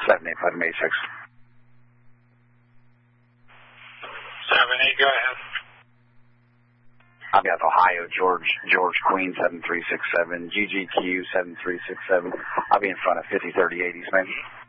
7886. 78, go ahead. I've got Ohio, George Queen 7367, GGQ 7367. I'll be in front of 5030 East Main.